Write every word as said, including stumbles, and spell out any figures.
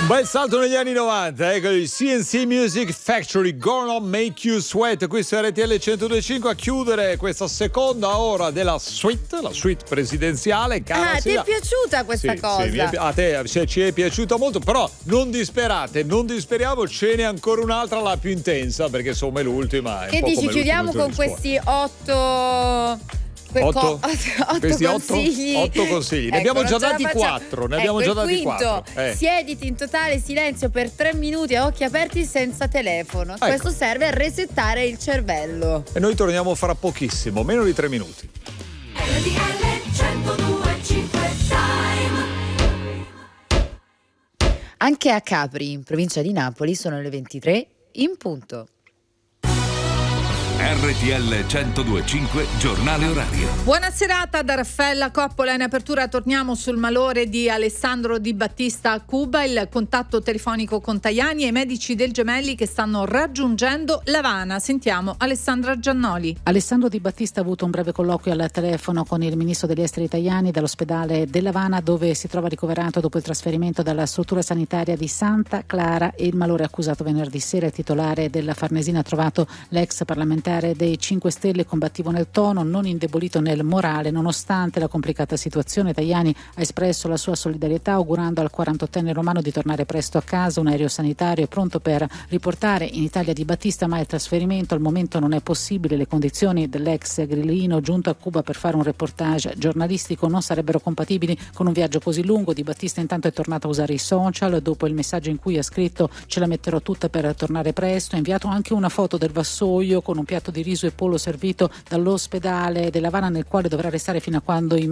bel salto negli anni novanta, ecco il C N C Music Factory, Gonna Make You Sweat. Questo è R T L centodue e cinque a chiudere questa seconda ora della suite, la suite presidenziale. Cara ah, ti è piaciuta questa sì, cosa? Sì, mi è, a te se ci è piaciuta molto, però non disperate, non disperiamo, ce n'è ancora un'altra, la più intensa, perché insomma è l'ultima. È che dici, chiudiamo con questi otto... Que- Otto, co- otto questi consigli. Otto, otto consigli. Ecco, ne abbiamo già non ce la dati facciamo. quattro. Ne Ecco, abbiamo già il dati quinto, quattro. Eh. siediti in totale silenzio per tre minuti a occhi aperti senza telefono. Ecco. Questo serve a resettare il cervello. E noi torniamo fra pochissimo, meno di tre minuti. R T L centodue e cinque Time. Anche a Capri, in provincia di Napoli, sono le ventitré in punto. R T L centodue e cinque giornale orario. Buona serata da Raffaella Coppola. In apertura torniamo sul malore di Alessandro Di Battista a Cuba, il contatto telefonico con Tajani e i medici del Gemelli che stanno raggiungendo l'Havana. Sentiamo Alessandra Giannoli. Alessandro Di Battista ha avuto un breve colloquio al telefono con il ministro degli esteri Tajani dall'ospedale dell'Havana, dove si trova ricoverato dopo il trasferimento dalla struttura sanitaria di Santa Clara, e il malore accusato venerdì sera. Il titolare della Farnesina ha trovato l'ex parlamentare dei cinque Stelle combattivo nel tono, non indebolito nel morale nonostante la complicata situazione. Tajani ha espresso la sua solidarietà augurando al quarantottenne romano di tornare presto a casa. Un aereo sanitario è pronto per riportare in Italia Di Battista, ma il trasferimento al momento non è possibile. Le condizioni dell'ex grillino giunto a Cuba per fare un reportage giornalistico non sarebbero compatibili con un viaggio così lungo. Di Battista intanto è tornato a usare i social dopo il messaggio in cui ha scritto: "Ce la metterò tutta per tornare presto". Ha inviato anche una foto del vassoio con un piatto di riso e pollo servito dall'ospedale dell'Havana, nel quale dovrà restare fino a quando i